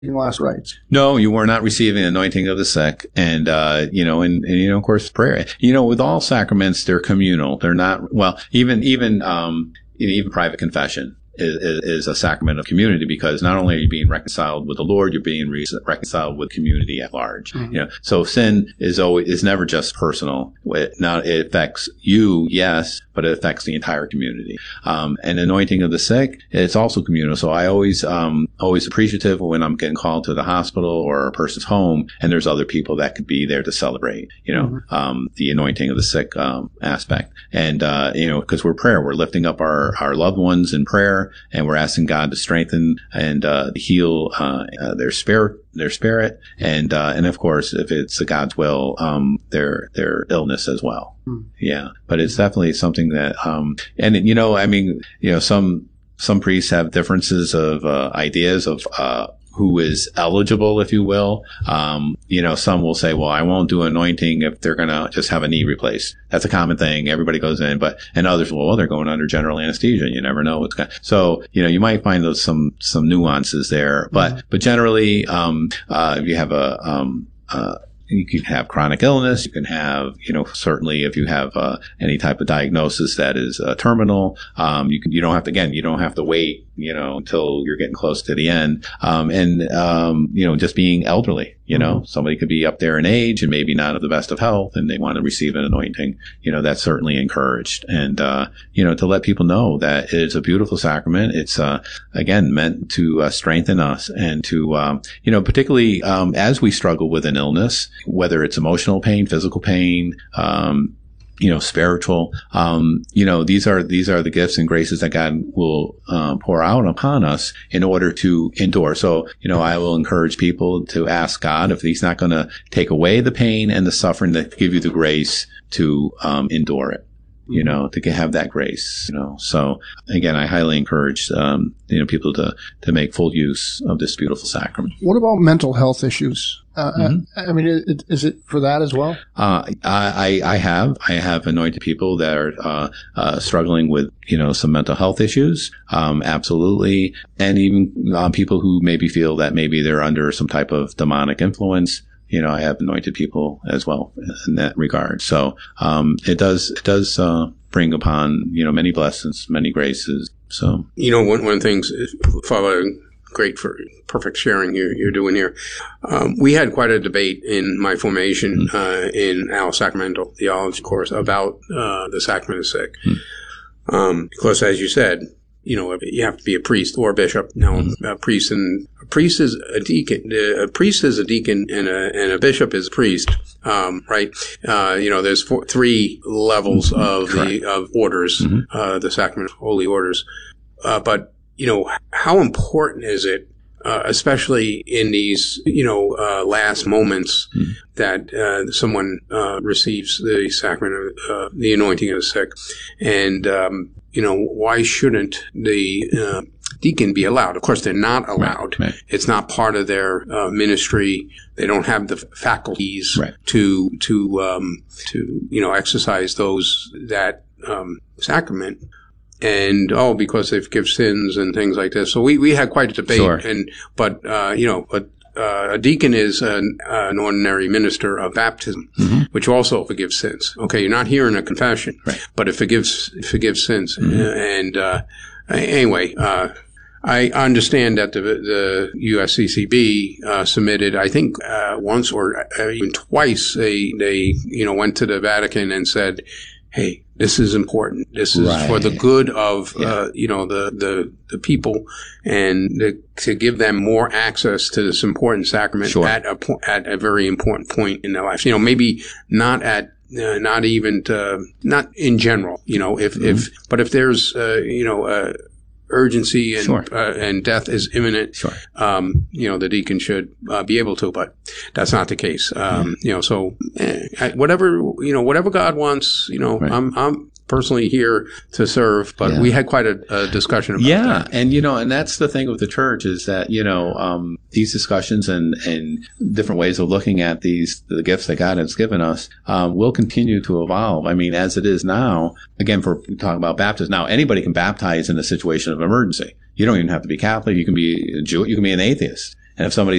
last rites. No, you were not receiving anointing of the sick. And, of course, prayer. With all sacraments, they're communal. They're not, well, even private confession is a sacrament of community, because not only are you being reconciled with the Lord, you're being reconciled with community at large. Mm-hmm. So sin is never just personal. It affects you, yes, but it affects the entire community. And anointing of the sick, it's also communal. So I always appreciative when I'm getting called to the hospital or a person's home, and there's other people that could be there to celebrate, the anointing of the sick aspect. And because we're lifting up our loved ones in prayer, and we're asking God to strengthen and heal their spirit, and of course, if it's God's will, their illness as well. Yeah, but it's definitely something that, some priests have differences of ideas of who is eligible, if you will. Some will say, well, I won't do anointing if they're going to just have a knee replaced. That's a common thing. Everybody goes in, and others, well, they're going under general anesthesia. You never know what's going to. So, you might find those some nuances there, but generally, if you have you can have chronic illness. You can have, certainly if you have any type of diagnosis that is terminal, you don't have to wait, until you're getting close to the end. Just being elderly, somebody could be up there in age and maybe not of the best of health, and they want to receive an anointing. That's certainly encouraged. And, to let people know that it's a beautiful sacrament. It's, again, meant to strengthen us and to, particularly, as we struggle with an illness, whether it's emotional pain, physical pain, spiritual, these are the gifts and graces that God will pour out upon us in order to endure. So, I will encourage people to ask God if He's not going to take away the pain and the suffering, to give you the grace to endure it. To have that grace, So again, I highly encourage, people to make full use of this beautiful sacrament. What about mental health issues? Is it for that as well? I have anointed people that are struggling with, some mental health issues. Absolutely. And even people who maybe feel that maybe they're under some type of demonic influence. I have anointed people as well in that regard. So, it does bring upon, many blessings, many graces. So, one of the things, Father, great for perfect sharing you're doing here. We had quite a debate in my formation, in our sacramental theology course about, the sacrament of sick. Because as you said, you have to be a priest or a bishop. Now, a priest is a deacon. A priest is a deacon, and a bishop is a priest. Right? There's three levels of orders, the sacrament, holy orders. But how important is it, especially in these, last moments that someone receives the sacrament of the anointing of the sick, and why shouldn't the deacon be allowed? Of course, they're not allowed. Right. It's not part of their ministry. They don't have the faculties to exercise that sacrament. And because they forgive sins and things like this. So we had quite a debate. Sure. But a deacon is an ordinary minister of baptism, which also forgives sins. Okay, you're not hearing a confession, but it forgives sins. Anyway, I understand that the USCCB submitted, I think, once or even twice. They went to the Vatican and said, "Hey, this is important. This is for the good of the people, and to give them more access to this important sacrament at a very important point in their life. Maybe not at not even not in general. But if there's urgency and death is imminent, the deacon should be able to, but that's not the case. So whatever God wants, I'm personally here to serve, but we had quite a discussion about that. And that's the thing with the church is that, these discussions and different ways of looking at the gifts that God has given us, will continue to evolve. I mean, as it is now, again, for talking about baptism, now anybody can baptize in a situation of emergency. You don't even have to be Catholic. You can be a Jew. You can be an atheist. And if somebody